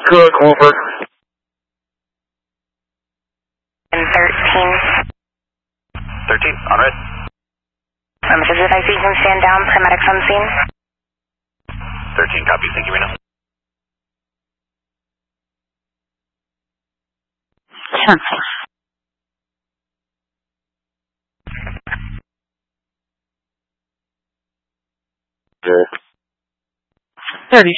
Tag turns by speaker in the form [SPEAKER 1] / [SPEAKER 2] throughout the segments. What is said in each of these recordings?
[SPEAKER 1] Good, over.
[SPEAKER 2] And 13.
[SPEAKER 3] 13, on red.
[SPEAKER 2] Mrs. If I see you can stand down, paramedics on scene.
[SPEAKER 3] 13, copy, thank you, Reno.
[SPEAKER 4] 10.
[SPEAKER 1] Sure.
[SPEAKER 4] 32.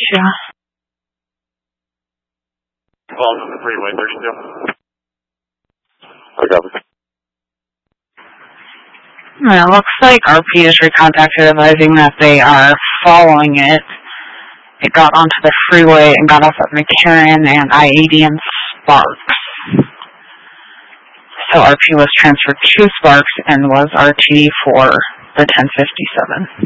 [SPEAKER 3] Falls on the freeway, 32.
[SPEAKER 1] I got it.
[SPEAKER 4] It looks like RP is recontacted advising that they are following it. It got onto the freeway and got off at McCarran and I-80 and Sparks. So RP was transferred to Sparks and was RT for the 1057.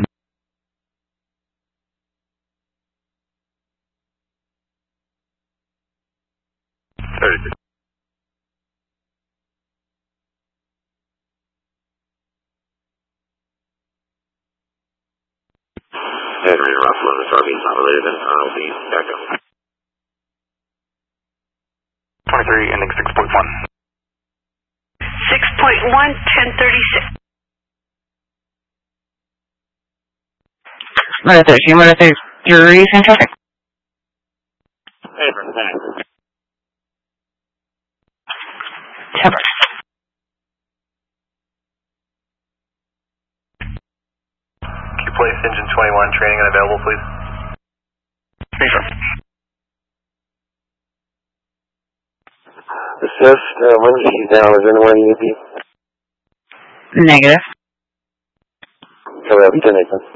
[SPEAKER 1] Henry Ruffalo, this RV is not related, and I'll be back up.
[SPEAKER 3] 23, ending 6.1.
[SPEAKER 2] 6.1, 1036.
[SPEAKER 4] What are 13? What are 33? Fantastic.
[SPEAKER 3] Hey, from Phoenix.
[SPEAKER 4] Tempered.
[SPEAKER 3] Can you place engine 21 training unavailable, please?
[SPEAKER 1] Affirm. Assist, when she's down, is anyone EAP?
[SPEAKER 4] Negative.
[SPEAKER 1] Cover that, 10 Nathan.